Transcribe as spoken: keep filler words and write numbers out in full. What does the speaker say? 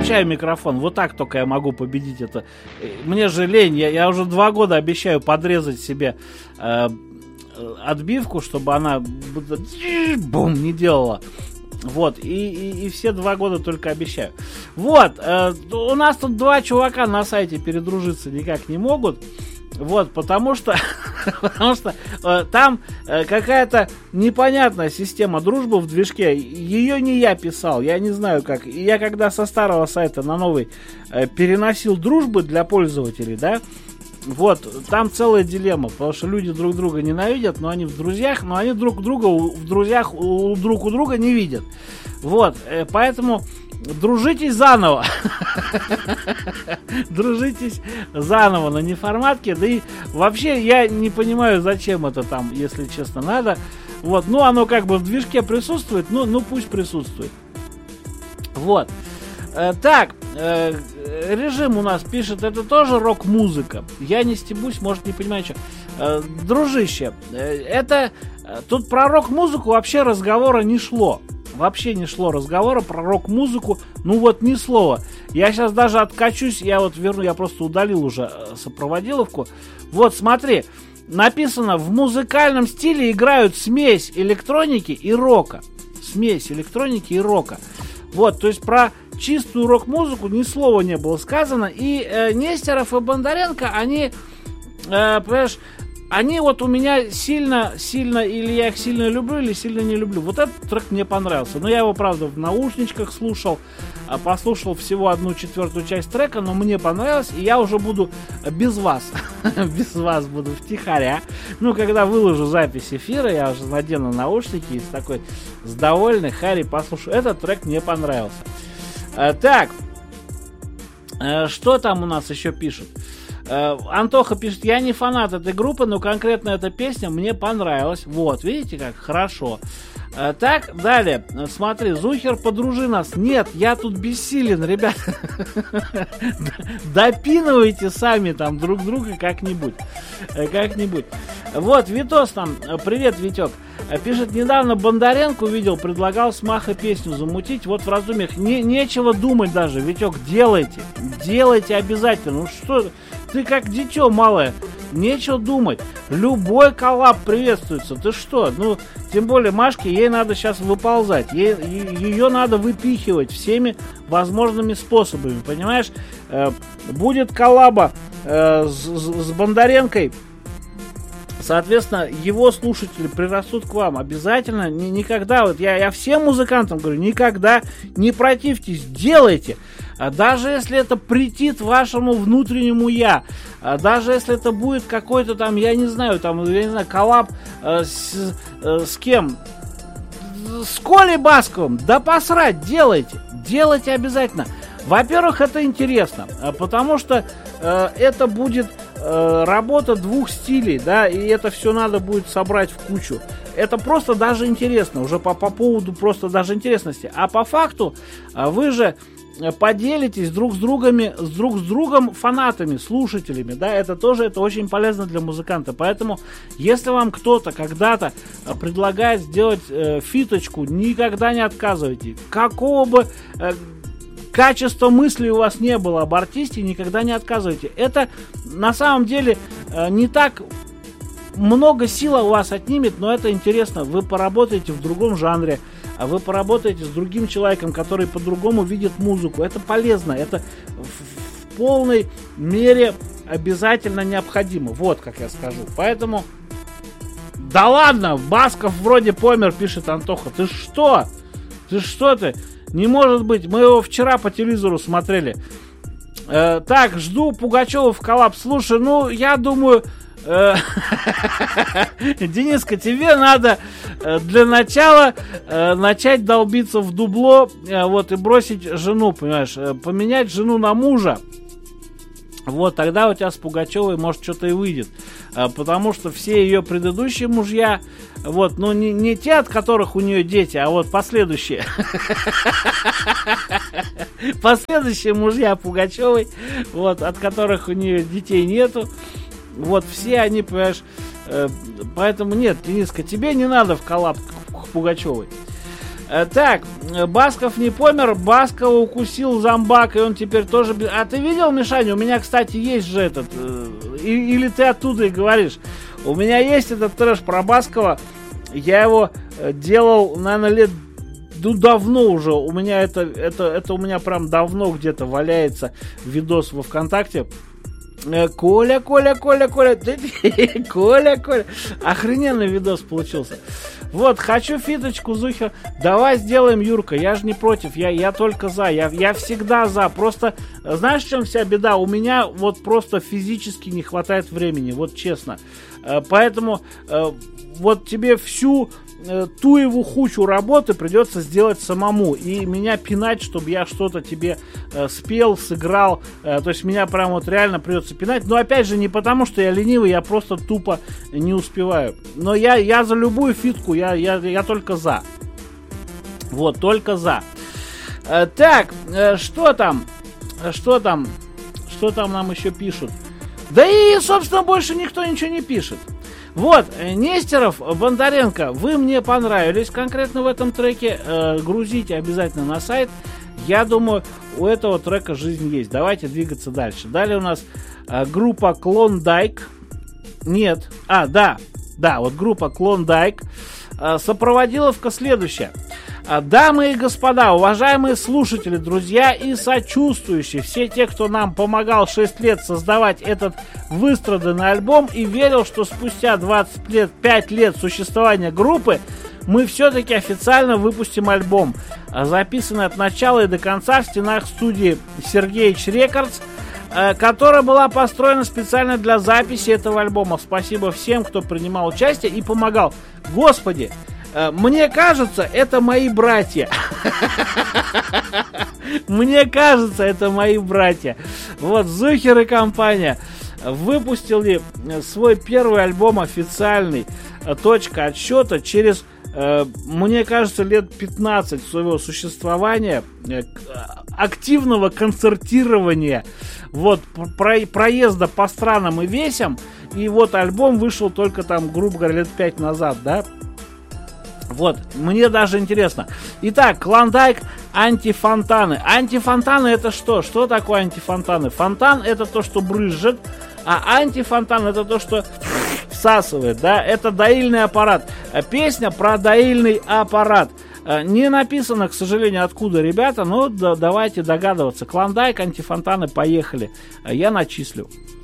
выключаю микрофон. Вот так только я могу победить это. Мне же лень. Я, я уже два года обещаю подрезать себе э, отбивку, чтобы она бум, не делала. Вот, и, и, и все два года только обещаю. Вот, э, у нас тут два чувака на сайте передружиться никак не могут. Вот, потому что, потому что э, там э, какая-то непонятная система дружбы в движке. Ее не я писал, я не знаю как. Я когда со старого сайта на новый э, переносил дружбы для пользователей, да, вот, там целая дилемма, потому что люди друг друга ненавидят, но они в друзьях, но они друг друга в друзьях у, друг у друга не видят. Вот, э, поэтому дружитесь заново. Дружитесь заново на неформатке. Да и вообще я не понимаю, зачем это там, если честно, надо. Вот, ну оно как бы в движке присутствует, ну, ну пусть присутствует. Вот. Э, так, э, режим у нас пишет, это тоже рок-музыка. Я не стебусь, может не понимаю, что. Э, дружище, э, это... Э, тут про рок-музыку вообще разговора не шло. Вообще не шло разговора про рок-музыку. Ну вот ни слова. Я сейчас даже откачусь. Я вот верну, я просто удалил уже сопроводиловку. Вот смотри. Написано: в музыкальном стиле играют смесь электроники и рока. Смесь электроники и рока. Вот, то есть про чистую рок-музыку ни слова не было сказано. И э, Нестеров и Бондаренко, они, э, понимаешь, они вот у меня сильно, сильно, или я их сильно люблю, или сильно не люблю. Вот этот трек мне понравился. Но я его, правда, в наушничках слушал, послушал всего одну четвертую часть трека, но мне понравилось, и я уже буду без вас, без вас буду втихаря. Ну, когда выложу запись эфира, я уже надену наушники и с такой, с довольной Харри послушаю. Этот трек мне понравился. Так, что там у нас еще пишут? Антоха пишет: я не фанат этой группы, но конкретно эта песня мне понравилась. Вот, видите как? Хорошо. Так, далее. Смотри, Зухер, подружи нас. Нет, я тут бессилен, ребят. Допинывайте сами там друг друга как-нибудь. Как-нибудь. Вот, Витос там. Привет, Витек. Пишет: недавно Бондаренко увидел, предлагал с Маха песню замутить. Вот в раздумьях. Не, нечего думать даже, Витек, делайте. Делайте обязательно. Ну что, ты как дитё малое. Нечего думать. Любой коллаб приветствуется. Ты что? Ну, тем более Машке, ей надо сейчас выползать. Ей, ее надо выпихивать всеми возможными способами. Понимаешь? Э, будет коллаба э, с, с Бондаренкой. Соответственно, его слушатели прирастут к вам. Обязательно, ни, никогда, вот я, я всем музыкантам говорю, никогда не противьтесь, делайте. А даже если это претит вашему внутреннему я, а даже если это будет какой-то там, я не знаю, там, я не знаю, коллаб э, с, э, с кем? С Колей Басковым, да посрать, делайте, делайте обязательно. Во-первых, это интересно, потому что э, это будет э, работа двух стилей, да, и это все надо будет собрать в кучу. Это просто даже интересно, уже по, по поводу просто даже интересности. А по факту вы же поделитесь друг с другами, с друг с другом фанатами, слушателями, да, это тоже, это очень полезно для музыканта. Поэтому, если вам кто-то когда-то предлагает сделать э, фиточку, никогда не отказывайте. Какого бы э, качества мысли у вас не было об артисте, никогда не отказывайте. Это на самом деле э, не так много сил у вас отнимет, но это интересно. Вы поработаете в другом жанре, а вы поработаете с другим человеком, который по-другому видит музыку. Это полезно, это в, в полной мере обязательно необходимо. Вот как я скажу. Поэтому, да ладно, Басков вроде помер, пишет Антоха. Ты что? Ты что ты? Не может быть, мы его вчера по телевизору смотрели. Э, так, жду Пугачева в коллаб. Слушай, ну, я думаю... Дениска, тебе надо для начала начать долбиться в дубло, вот, и бросить жену, понимаешь, поменять жену на мужа. Вот, тогда у тебя с Пугачевой, может, что-то и выйдет. Потому что все ее предыдущие мужья, вот, ну, не, не те, от которых у нее дети, а вот последующие. Последующие мужья Пугачевой, вот, от которых у нее детей нету. Вот, все они, понимаешь, э, поэтому нет, Дениска, тебе не надо в коллаб к, к Пугачевой. Так, Басков не помер, Баскова укусил зомбак, и он теперь тоже... А ты видел, Мишаня, у меня, кстати, есть же этот... Или ты оттуда и говоришь. У меня есть этот трэш про Баскова. Я его делал, наверное, лет... Ну, давно уже. У меня это... Это, это у меня прям давно где-то валяется видос во ВКонтакте. Коля, Коля, Коля, Коля, Коля, Коля. Охрененный видос получился. Вот, хочу фиточку, Зухер. Давай сделаем, Юрка. Я же не против, я, я только за. Я, я всегда за. Просто, знаешь, в чем вся беда? У меня вот просто физически не хватает времени, вот честно. Поэтому вот тебе всю туеву хучу работы придется сделать самому. И меня пинать, чтобы я что-то тебе э, спел, сыграл. Э, то есть меня прям вот реально придется пинать. Но опять же, не потому, что я ленивый, я просто тупо не успеваю. Но я, я за любую фитку, я, я, я только за. Вот, только за. Э, так, э, что там? Что там? Что там нам еще пишут? Да и, собственно, больше никто ничего не пишет. Вот, Нестеров, Бондаренко, вы мне понравились конкретно в этом треке. Э, грузите обязательно на сайт. Я думаю, у этого трека жизнь есть. Давайте двигаться дальше. Далее у нас э, группа Клондайк. Нет, а, да, да, вот группа Клондайк. Э, сопроводиловка следующая. Дамы и господа, уважаемые слушатели, друзья и сочувствующие, все те, кто нам помогал шесть лет создавать этот выстраданный альбом и верил, что спустя двадцать лет, пять лет существования группы мы все-таки официально выпустим альбом, записанный от начала и до конца в стенах студии Сергеич Рекордс, которая была построена специально для записи этого альбома. Спасибо всем, кто принимал участие и помогал. Господи! Мне кажется, это мои братья. Мне кажется, это мои братья. Вот, Зухер и компания выпустили свой первый альбом официальный. Точка отсчета через, мне кажется, лет пятнадцать своего существования, активного концертирования, вот, про, проезда по странам и весям. И вот альбом вышел только там, грубо говоря, лет пять назад, да? Вот, мне даже интересно. Итак, Клондайк, антифонтаны. Антифонтаны это что? Что такое антифонтаны? Фонтан это то, что брызжет, а антифонтан это то, что всасывает, да? Это доильный аппарат. Песня про доильный аппарат. Не написано, к сожалению, откуда, ребята, но да, давайте догадываться. Клондайк, антифонтаны, поехали. Я начислю.